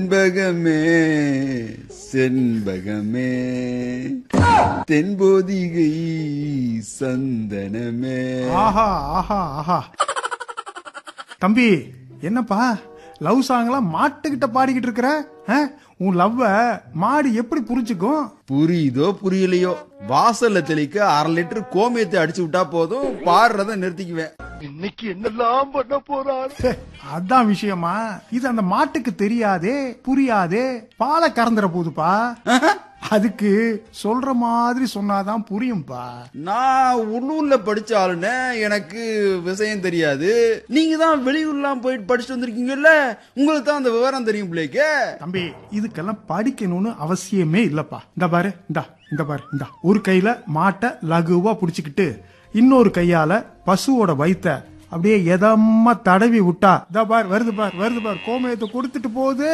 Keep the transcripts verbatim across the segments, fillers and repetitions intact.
செண்பகமே செண்பகமே தென்போதிகை சந்தனமே. ஆஹா ஆஹா ஆஹா. தம்பி என்னப்பா லவ் சாங்லாம் மாட்டுக்கிட்ட பாடிக்கிட்டு இருக்கிற? உன் லவ்வ மாடு எப்படி புரிஞ்சுக்கும்? புரியுதோ புரியலையோ, வாசல்ல தெளிக்க அரை லிட்டர் கோமியத்தை அடிச்சு விட்டா போதும், பாடுறத நிறுத்திக்குவேன். இன்னைக்கு என்னெல்லாம் பண்ண போறாரு? அதான் விஷயமா? இது அந்த மாட்டுக்கு தெரியாதே, புரியாதே, பாலை கறந்துற போதுப்பா. அதுக்கு சொல்ற மாதிரி சொன்னாதான் புரியும்பா. நான் உள்ளூர்ல படிச்ச ஆளுன்னு எனக்கு விஷயம் தெரியாது. நீங்க தான் வெளியூர்லாம் போயிட்டு படிச்சுட்டு வந்திருக்கீங்கல்ல, உங்களுக்கு தான் அந்த விவரம் தெரியும் பிள்ளைக்கு. தம்பி இதுக்கெல்லாம் படிக்கணும்னு அவசியமே இல்லப்பா. இந்த பாரு, இந்தா இந்த பாரு, இந்தா ஒரு கையில மாட்டை லகுவா புடிச்சுக்கிட்டு இன்னொரு கையால பசுவோட வயித்த அப்படியே எதமா தடவி விட்டா, இதா பார் வருது பார் வருது பார், கோமயத்தை கொடுத்துட்டு போகுது.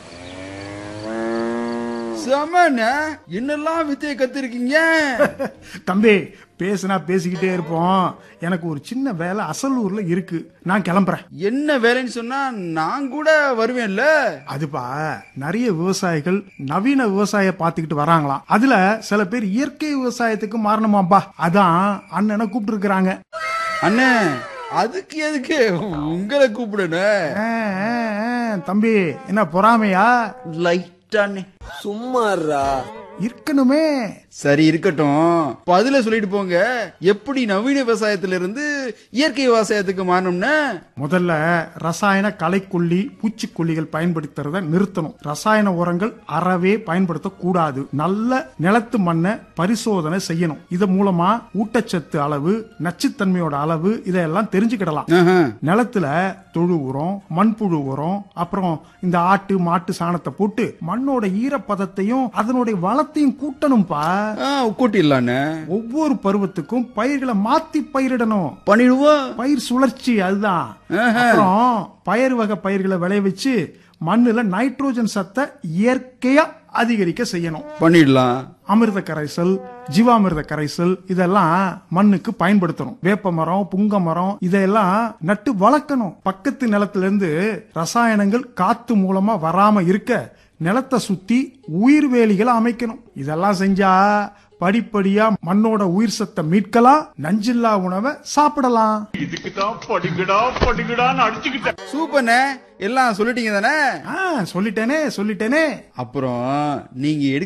சமன என்னெல்லாம் வித்தையை கத்திருக்கீங்க தம்பி. பேசினா பேசிக்கிட்டே இருப்போம். எனக்கு ஒரு சின்ன வேலை அசலூர்ல இருக்கு, நான் கிளம்புறேன். என்ன வேலைன்னு சொன்னா நான் கூட வருவேன்ல. அதுப்பா நிறைய விவசாயிகள் நவீன விவசாய பாத்துக்கிட்டு வராங்களாம். அதுல சில பேர் இயற்கை விவசாயத்துக்கு மாறணுமாப்பா. அதான் அண்ணனை கூப்பிட்டு இருக்கிறாங்க. அண்ணே அதுக்கு எதுக்கு உங்களை கூப்பிடுன? தம்பி என்ன பொறாமையா? லைட்டானே சும்மாறா இருக்கணுமே. சரி இருக்கட்டும், பதில சொல்லிட்டு போங்க. எப்படி நவீன விவசாயத்துல இருந்து இயற்கை விவசாயத்துக்கு மாறணும்னா? முதல்ல ரசாயன களைக்கொல்லி பூச்சிக்கொல்லிகள் பயன்படுத்துறத நிறுத்தணும். ரசாயன உரங்கள் அறவே பயன்படுத்த கூடாது. நல்ல நிலத்து மண்ணை பரிசோதனை செய்யணும். இது மூலமா ஊட்டச்சத்து அளவு, நச்சுத்தன்மையோட அளவு இதெல்லாம் தெரிஞ்சுக்கிடலாம். நிலத்துல தொழு உரம், மண்புழு உரம், அப்புறம் இந்த ஆட்டு மாட்டு சாணத்தை போட்டு மண்ணோட ஈரப்பதத்தையும் அதனுடைய வளத்தையும் கூட்டணும்பா. கூட்டிடலான்னு ஒவ்வொரு பருவத்துக்கும் பயிர்களை மாத்தி பயிரிடணும். பண்ணிடுவோம். பயிர் சுழற்சி அதுதான். அப்புறம் பயிர் வகை பயிர்களை விளைய வச்சு மண்ணுல நைட்ரோஜன் சத்தை இயற்கையா அதிகரிக்க செய்யணும். பண்ணிடலாம். அமிர்த கரைசல், ஜீவாமிர்த கரைசல் இதெல்லாம் மண்ணுக்கு பயன்படுத்தணும். வேப்ப மரம், புங்க மரம் இதெல்லாம் நட்டு வளர்க்கணும். பக்கத்து நிலத்துல இருந்து ரசாயனங்கள் காத்து மூலமா வராம இருக்க நிலத்தை சுத்தி உயிர் வேலிகளை அமைக்கணும். இதெல்லாம் செஞ்சா படிப்படியா மண்ணோட உயிர் சத்தை மீட்கலாம், நஞ்சில்லா உணவை சாப்பிடலாம். இதுக்குதான் படிக்கடா படிக்கடான்னு அடிச்சுக்கிட்டேன். சூப்பர்ண்ணே, எல்லாம் சொல்லிட்டீங்க தானே? சொல்லிட்டேனே சொல்லிட்டேனே. அப்புறம் நீங்க